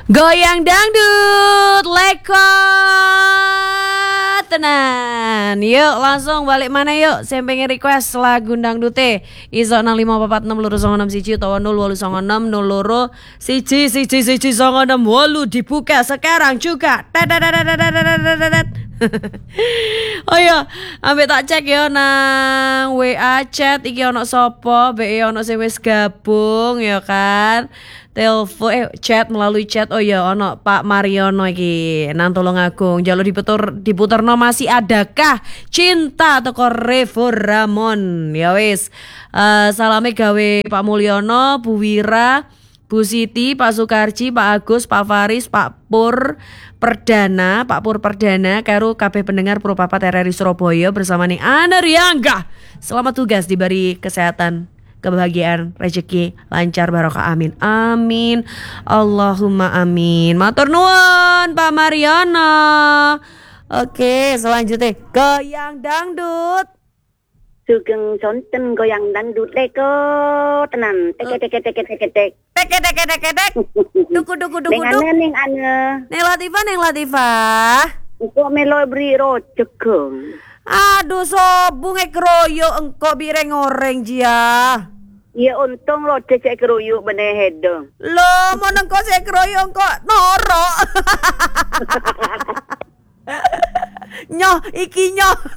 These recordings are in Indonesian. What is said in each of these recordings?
Goyang dangdut lekot tenan. Yuk langsung balik mana yuk. Saya pengen request lagu dangdute. Iso 6546 loro 96 utawa 0896 loro siji dibuka sekarang juga. Oh iya, ambek tak cek ya nang WA chat iki ono sapa, BE ono sing wis gabung ya kan. Telepon chat melalui chat. Oh ya ono Pak Mariono iki nang Tulungagung. Jalur diputerno masih adakah cinta teko Revo Ramon. Ya wis. Salame gawe Pak Mulyono, Bu Wira, Bu Siti, Pak Sukarji, Pak Agus, Pak Faris, Pak Pur Perdana, karo kabeh pendengar Purwapat RRI Surabaya bersama ning Ana Riangga. Selamat tugas, diberi kesehatan, kebahagiaan, rezeki lancar, barokah, amin. Amin. Allahumma amin. Matur nuwun Pak Mariono. Oke, selanjutnya goyang dangdut. Sugeng sonten goyang dangdut leko tenan. Tek. Duku. Ning ane. Neng Latifah. Engko melo beri rojegong. Aduh sobung kroyo engko bireng goreng jia. Ya untung lo cecek keruyuk bener hedong. Lo mau nengko saya kroyo engko noro. Nyoh iki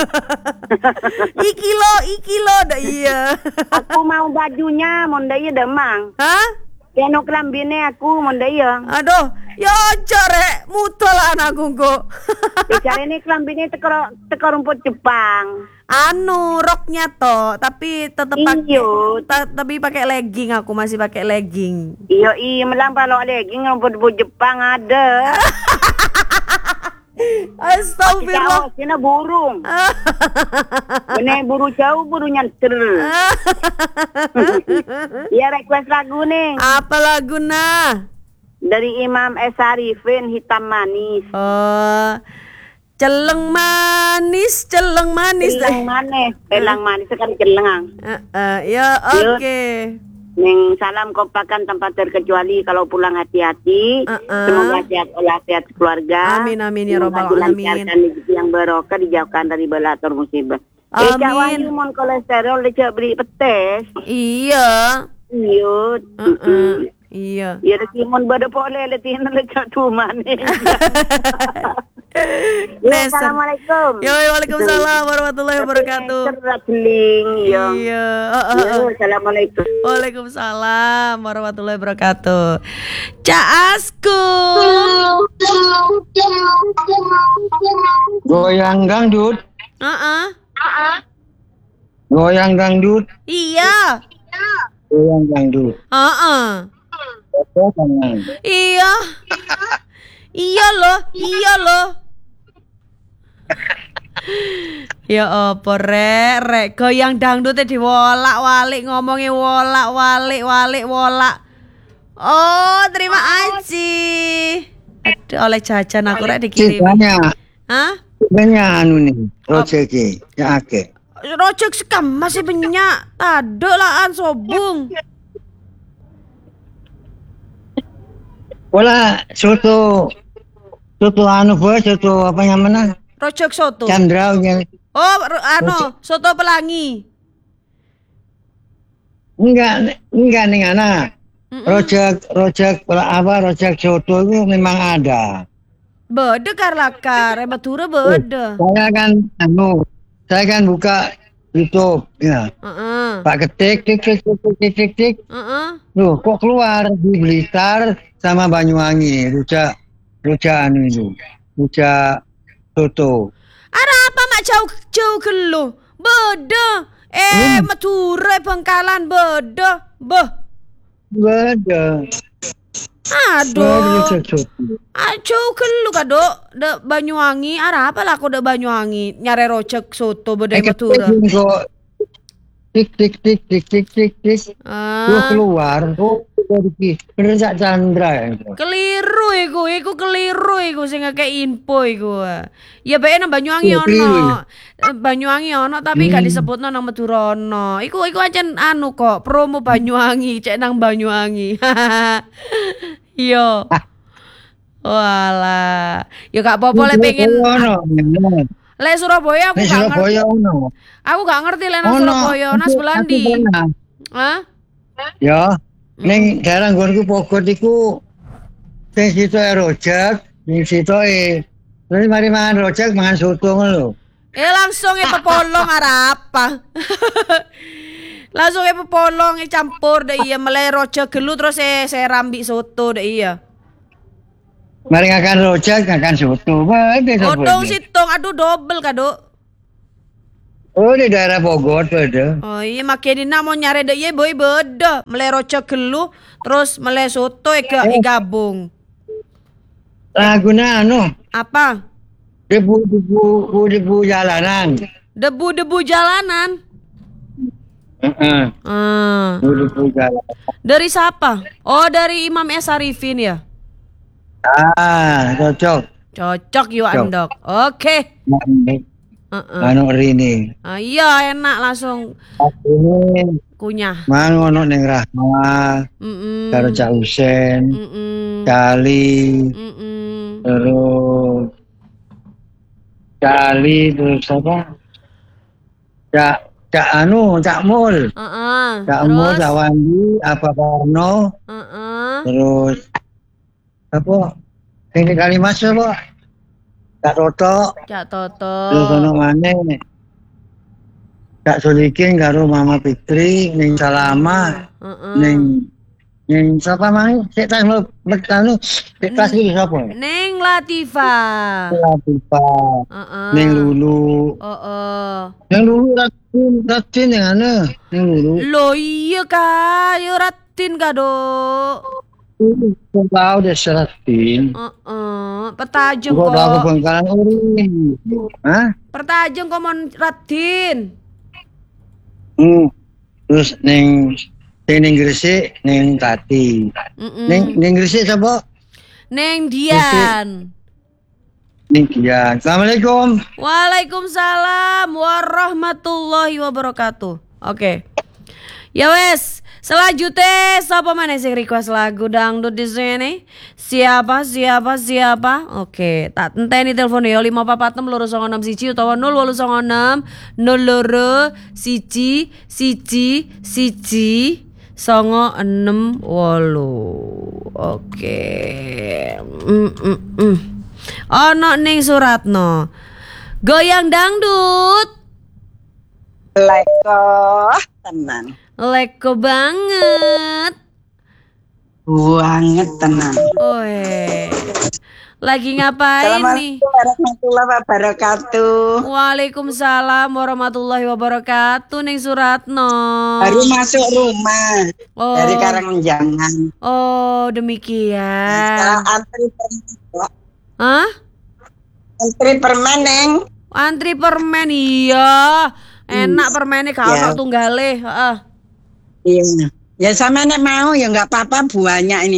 lo dah iya. Aku mau bajunya monda iya demang. Hah? Piano kelambine aku monda iya. Aduh, ya core mutol anakku kok. Bicara ini kelambine teko rumput Jepang. Anu roknya toh, tapi tetep pakai tapi pakai legging, aku masih pakai legging. Iya melang kalau legging rumput Jepang ada. Astagfirullah. Sini burung. Ini buru jauh, buru nyanter. Ya request lagu nih. Apa lagu nah? Dari Imam S. Arifin, Hitam Manis. Oh, celeng manis. Celeng manis sekali celeng. Ya oke. Neng salam kompakan tanpa terkecuali, kalau pulang hati-hati. Semoga sehat walafiat keluarga. Amin ya robbal alamin. Yang barokah, dijauhkan dari bala atau musibah. Amin. Cak Wahyu mon kolesterol cak beri petes. Iya. Iya. Ya Simon bade pole letin lecak tuman. Assalamualaikum. Yo, waalaikumsalam warahmatullahi wabarakatuh. Iya. Assalamualaikum. Waalaikumsalam warahmatullahi wabarakatuh. Cak Asku. Goyang dangdut. Goyang dangdut. Iya. Goyang dangdut. Iya. Iya loh. Ya apa rek goyang dangdutnya diwolak-walik, ngomongnya wolak-walik. Oh, terima kasih. Aduh, oleh jajan aku rek dikirim. Hah? Banyak anu nih, rojeki, ya ake. Rojek sekam masih banyak. Tado lah sobung. Wala soto anu soto apa namanya? Rojek soto. Chandra yang. Oh, soto Pelangi. Enggak nih anak. Rojek soto itu memang ada. Bede karlakar, Madura bede. Saya kan buka YouTube ya. Pak ketik. Loh, kok keluar di Blitar sama Banyuwangi, rujak anu itu. Rujak soto. Ada apa mak jauh gelo? Bede. Madura Bangkalan bede. Bede. Aduh. Jauh gelo kado. De Banyuwangi, ada apa lah aku de Banyuwangi nyari rojak soto bede Madura. Tik. Keluar. Bener Cak Chandra ya. Keliru iku sing ngekek info iku. Ya bae nang Banyuwangi ono. Tapi gak disebutno nang Madura ono. Iku ancen anu kok, promo Banyuwangi, cek nang Banyuwangi. Yo. Walah. Ya gak apa-apa le pengen. Le Surabaya aku Ning gak ngerti. Surabaya ono. Aku gak ngerti le nang Surabaya, nang sebelah ndi? Hah? Ya, ning daerah nggonku Pogot iku sing sitoke rojak, sing sitoke terus mari mangan rojak mangan soto ngono lho. Langsung pepolong arep apa? Langsung pepolong campur deh iya meleh rojo gelu terus saya rambik soto deh iya. Mari ngakan rojak, ngakan soto. Wah, itu Odong situng, aduh double kaduk. Oh, di daerah Bogor ada. Oh iya makin ini mau nyari deh iya boy beda. Meleh rojo gelu terus meleh soto gabung. Laguna anu, Apa? debu jalanan. Debu-debu jalanan. Heeh. Debu jalanan. Dari siapa? Oh dari Imam S. Arifin ya? Cocok. Cocok yuk andok. Oke. Anu rini. Iya enak langsung kunyah. Mang ono ning Rahma. Karo Cak Husen. Kali. Terus apa? Cak Mul. Cak Mul, Cak Wandi, apa Parno. Terus apa? Ini Kalimas apa? Cak Toto. Terus ono maneh. Cak Solikin karo Mama Fitri ning Salama. Ning sapa maneh? Sik tas anu, sik tas iki sapa? Ning Latifah. Ning Lulu. Ning Lulu Ratin yang ana, ning Lulu. Lo iya ka, yo Ratin ka do. Tahu deh Ratin. Pertajung kok. Kok kok. Bangkalan uri. Hah? Pertajung kok mon Ratin. Terus ning Gresik ning Tati. Ning Gresik sapa? Ning Dian. Ning Dian. Assalamualaikum. Waalaikumsalam warahmatullahi wabarakatuh. Oke. Ya wes, selanjutnya siapa mana sing request lagu dangdut di sini? Siapa? Oke, tak enteni telepon ya 546 loro 96 siji utawa 0896 02 siji 06 8. Oke. Ono ning Suratno. Goyang dangdut. Leko tenan. Leko banget. Banget tenan. Oe. Lagi ngapain nih? Assalamualaikum warahmatullahi wabarakatuh. Waalaikumsalam warahmatullahi wabarakatuh ning Suratno. Baru masuk rumah dari Karangjangan. Oh demikian. Antri permen. Hah? Antri permen neng. Antri permen iya. Enak permennya kalau tunggale. Iya. Ya sama nek mau ya nggak apa-apa banyak ini.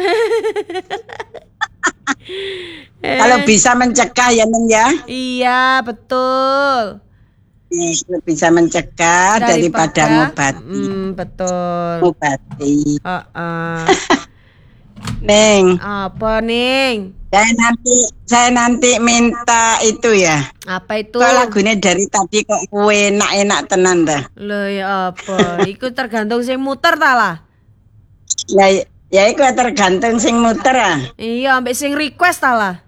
Kalau bisa mencegah ya Neng ya. Iya betul. Bisa mencegah daripada ngobati. Betul. Ngobati. Neng. Apa Neng? Saya nanti minta itu ya. Apa itu? Kok lagunya dari tadi kok enak tenan dah. Loh ya apa? Iku tergantung sing muter ta lah. Ya iku tergantung sing muter ah. Iya, ambek sing request ta lah.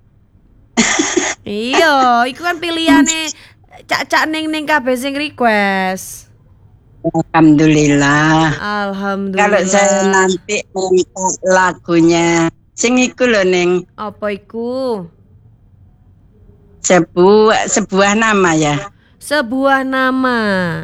Iya, iku kan pilihane cak-cak ning kabeh sing request. Alhamdulillah. Alhamdulillah. Kalau saya nanti minta lagunya sing iku lho Ning. Apa iku? Sebuah nama ya. Sebuah nama.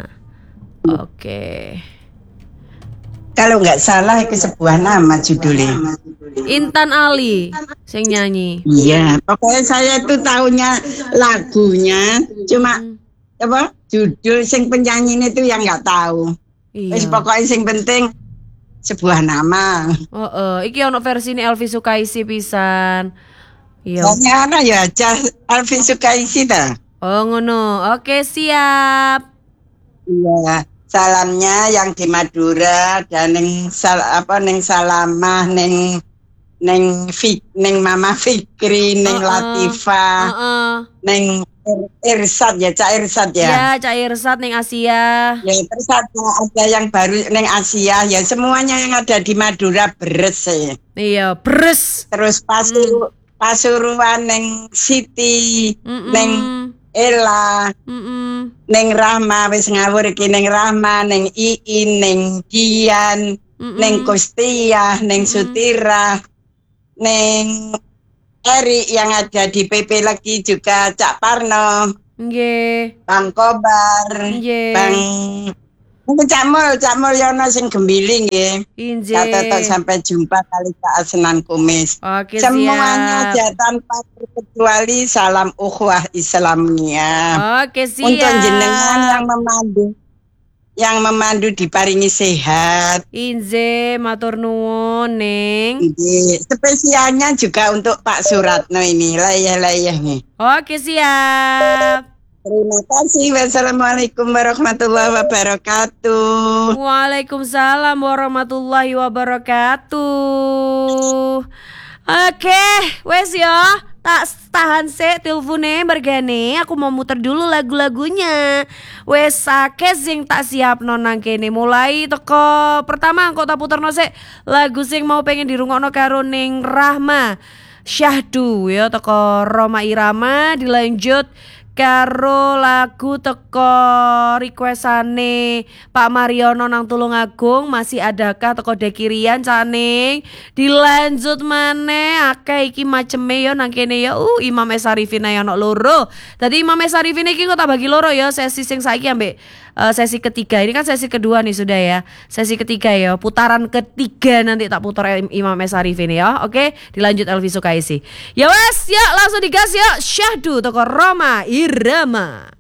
Oke. Kalau nggak salah itu sebuah nama judulnya. Intan Ali sing nyanyi. Iya, pokoknya saya itu tahunya lagunya cuma apa? Judul sing penyanyinya itu yang nggak tahu. Wis pokoknya sing penting sebuah nama. Iki ono versine Elvi Sukaisi pisan. Iya. Ana ya aja Elvi Sukaisi ta. Oh ngono. Oke, siap. Iya. Salamnya yang di Madura dan ning Salamah ning neng Mama Fikri, neng Latifah, neng Irsad ya, Cak Irsad ya. Ya, Cak Irsad neng Asia. Ya, terus ada yang baru neng Asia ya, semuanya yang ada di Madura beres ya. Iya, beres. Terus Pasuruan neng Siti, neng Ella, neng Rahma wis ngawur iki, neng Rahma, neng Iin, neng Dian, neng Kustia, neng Sutira, neng Eri yang ada di PP lagi juga, Cak Parno, Bang Kobar, Bang Cak Mulyono sing Gembiling nggih. Cak Toto sampai jumpa kali Cak Senin Kumis. Oke, semuanya aja tanpa terkecuali salam ukhuwah Islamiyah. Oke, siap. Untuk jenengan yang memandu diparingi sehat. Inze, matur nuwun, Neng. Spesialnya juga untuk Pak Suratno ini, layah-layah nih. Oke, siap. Terima kasih. Wassalamualaikum warahmatullahi wabarakatuh. Waalaikumsalam warahmatullahi wabarakatuh. Oke, wes ya. Tak tahan sik telpone mergane, aku mau muter dulu lagu-lagunya. Wes akeh sing tak siapno nang kene, mulai teko pertama engko tak puterno sik lagu sing mau pengen dirungokno karo ning Rahma Syahdu ya, teko Roma Irama, dilanjut karo lagu teko requestane Pak Mariono nang Tulungagung, masih adakah teko Dekirian Caning, dilanjut maneh akeh iki maceme ya nang kene ya. Imam Esarifin ya ono loro. Dadi Imam Esarifin iki kok tak bagi loro ya, sesi sing saiki ambek sesi ketiga. Ini kan sesi kedua nih sudah ya. Sesi ketiga ya, putaran ketiga nanti tak putar Imam Esarifin ya. Oke, dilanjut Elvi Sukaisi. Ya wes, ya langsung digas ya. Syahdu teko Roma Irama.